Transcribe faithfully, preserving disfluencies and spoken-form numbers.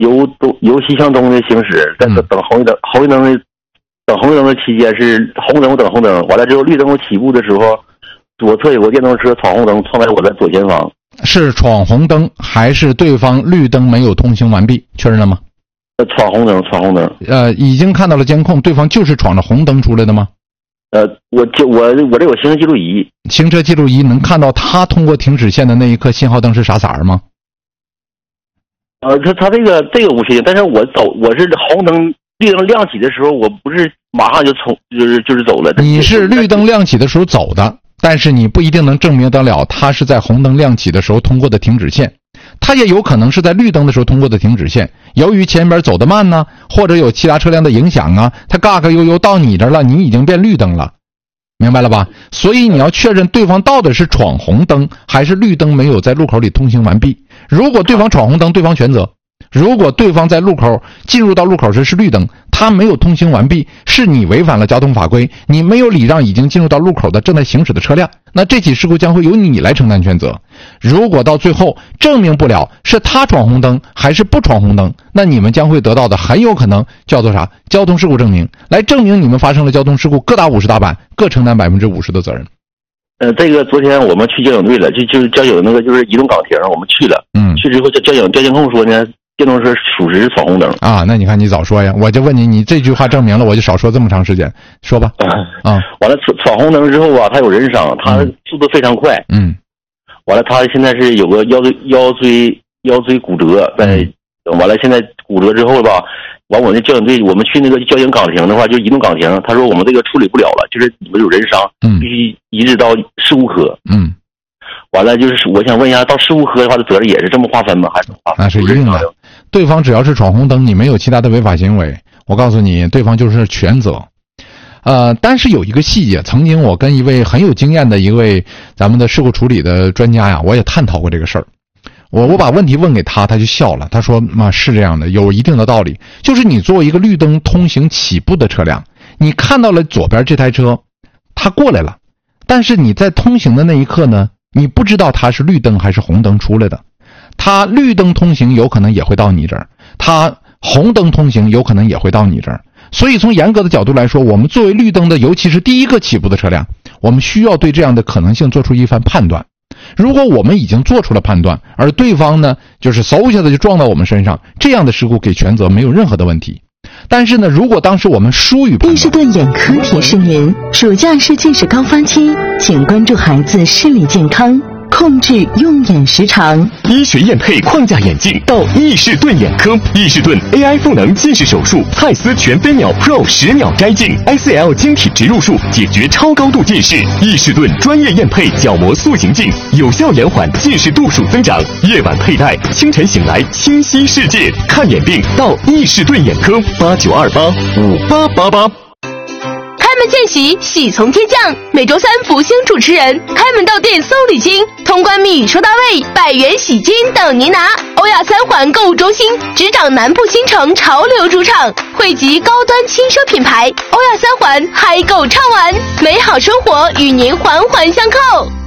由东由西向东的行驶，在等红绿灯，红绿灯的等红绿灯的期间是红灯，我等红灯，完了之后绿灯我起步的时候，左侧有个电动车闯红灯，撞在我的左前方。 是闯红灯还是对方绿灯没有通行完毕？确认了吗？ 闯红灯，闯红灯。 呃，已经看到了监控，对方就是闯着红灯出来的吗？ 呃，我就我我这有行车记录仪， 行车记录仪能看到他通过停止线的那一刻信号灯是啥色儿吗？ 呃，他他这个这个不确定，但是我走我是红灯绿灯亮起的时候，我不是马上就冲就是就是走了。 你是绿灯亮起的时候走的，但是你不一定能证明得了他是在红灯亮起的时候通过的停止线，他也有可能是在绿灯的时候通过的停止线。由于前边走得慢呢，或者有其他车辆的影响啊，他嘎嘎悠悠到你这儿了，你已经变绿灯了，明白了吧？所以你要确认对方到底是闯红灯还是绿灯没有在路口里通行完毕。如果对方闯红灯，对方全责；如果对方在路口进入到路口时是绿灯，他没有通行完毕，是你违反了交通法规，你没有礼让已经进入到路口的正在行驶的车辆，那这起事故将会由你来承担全责。如果到最后证明不了是他闯红灯还是不闯红灯，那你们将会得到的很有可能叫做啥？交通事故证明，来证明你们发生了交通事故，各打五十大板，各承担百分之五十的责任。 呃，这个昨天我们去交警队了，就就是交警那个就是移动岗亭，我们去了。嗯，去之后交警交监控说呢，电动车属实是闯红灯啊。那你看你早说呀，我就问你，你这句话证明了，我就少说这么长时间，说吧。 啊，完了闯闯红灯之后啊，他有人伤，他速度非常快。嗯，完了他现在是有个腰椎腰椎腰椎骨折，在、嗯、完了现在骨折之后吧。完，我那交警队，我们去那个交警岗亭的话，就移动岗亭。他说我们这个处理不了了，就是你们有人伤，嗯，必须移植到事故科，嗯。完了，就是我想问一下，到事故科的话，的责任也是这么划分吗？还是划分？ 那是一定的。对方只要是闯红灯，你没有其他的违法行为，我告诉你，对方就是全责。呃，但是有一个细节，曾经我跟一位很有经验的一位咱们的事故处理的专家呀，我也探讨过这个事儿。我我把问题问给他，他就笑了。他说：“妈，是这样的，有一定的道理。就是你作为一个绿灯通行起步的车辆，你看到了左边这台车，他过来了，但是你在通行的那一刻呢，你不知道他是绿灯还是红灯出来的。他绿灯通行有可能也会到你这儿，他红灯通行有可能也会到你这儿。所以从严格的角度来说，我们作为绿灯的，尤其是第一个起步的车辆，我们需要对这样的可能性做出一番判断。”如果我们已经做出了判断，而对方呢就是嗖一下子就撞到我们身上，这样的事故给全责没有任何的问题。但是呢，如果当时我们疏于判断， 伊士顿眼科提示您，暑假是近视高发期，请关注孩子视力健康，控制用眼时长。 医学验配框架眼镜到伊士顿眼科，伊士顿 A I 赋能近视手术，泰斯全飞秒 Pro 十秒摘镜 ，S L 晶体植入术解决超高度近视。伊士顿专业验配角膜塑形镜，有效延缓近视度数增长。夜晚佩戴，清晨醒来清晰世界。看眼病到伊士顿眼科，八九二八五八八八。 开门见喜，喜从天降。每周三福星主持人开门到店搜礼金，通关密语收到位，百元喜金等您拿。欧亚三环购物中心执掌南部新城潮流主场，汇集高端轻奢品牌。欧亚三环嗨购畅玩，美好生活与您环环相扣。